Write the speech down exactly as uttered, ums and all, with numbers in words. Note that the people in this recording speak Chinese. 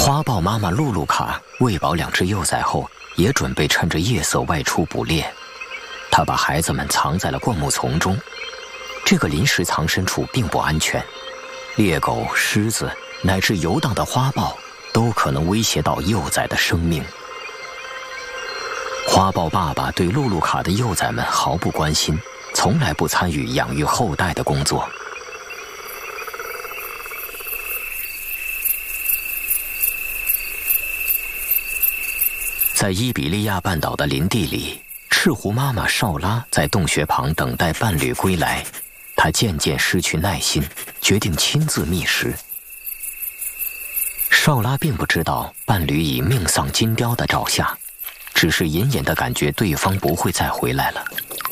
花豹妈妈露露卡喂饱两只幼崽后，也准备趁着夜色外出捕猎。她把孩子们藏在了灌木丛中，这个临时藏身处并不安全，猎狗、狮子乃至游荡的花豹都可能威胁到幼崽的生命。花豹爸爸对露露卡的幼崽们毫不关心，从来不参与养育后代的工作。在伊比利亚半岛的林地里，赤狐妈妈绍拉在洞穴旁等待伴侣归来。她渐渐失去耐心，决定亲自觅食。绍拉并不知道伴侣已命丧金雕的爪下，只是隐隐地感觉对方不会再回来了。